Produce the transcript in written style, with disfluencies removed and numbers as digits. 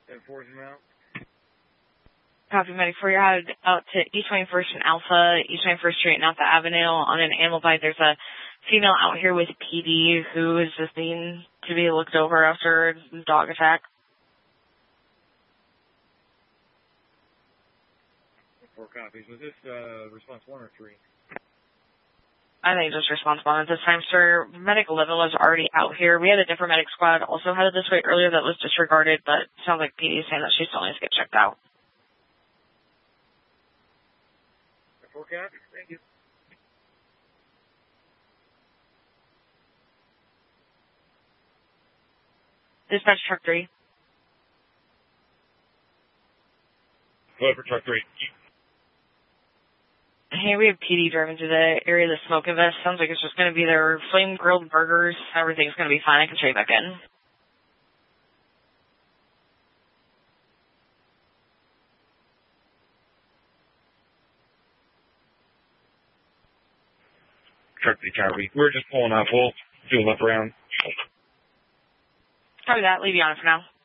Enforcement out. Copy, medic 4. You're headed out to East 21st and Alpha, East 21st Street and Alpha Avenue on an animal bite. There's a female out here with PD who is just needing to be looked over after a dog attack. 4 copies. Was this response 1 or 3? I think just response 1 at this time, sir. Medic 11 was already out here. We had a different medic squad also headed this way earlier that was disregarded, but it sounds like PD is saying that she still needs to get checked out. 4 copies. Thank you. Dispatch truck 3. Go for truck 3. Hey, we have PD driving to the area of the smoke invest. Sounds like it's just going to be their flame grilled burgers. Everything's going to be fine. I can show you back in. Truck 3 copy. We're just pulling up. We'll do a look around. Copy that. Leave you on it for now.